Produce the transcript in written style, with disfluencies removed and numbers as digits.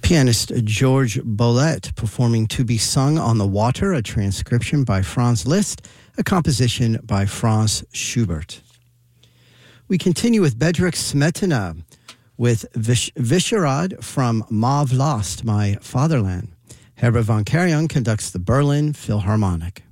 Pianist George Bolet performing To Be Sung on the Water, a transcription by Franz Liszt, a composition by Franz Schubert. We continue with Bedřich Smetana with Vyšehrad from Ma Vlast, My Fatherland. Herbert von Karajan conducts the Berlin Philharmonic.